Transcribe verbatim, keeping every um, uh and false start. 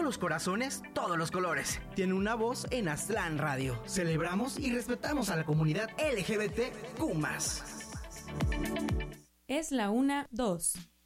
los corazones, todos los colores. Tiene una voz en Aztlán Radio. Celebramos y respetamos a la comunidad L G B T Q más. Es la una, dos.